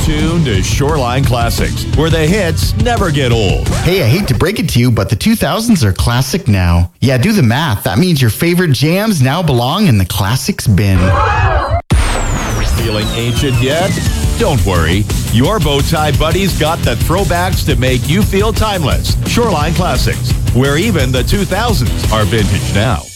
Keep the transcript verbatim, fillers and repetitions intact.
tuned to Shoreline Classics, where the hits never get old. Hey, I hate to break it to you, but the two thousands are classic now. Yeah, do the math. That means your favorite jams now belong in the classics bin. Feeling ancient yet? Don't worry. Your Bowtie buddies got the throwbacks to make you feel timeless. Shoreline Classics, where even the two thousands are vintage now.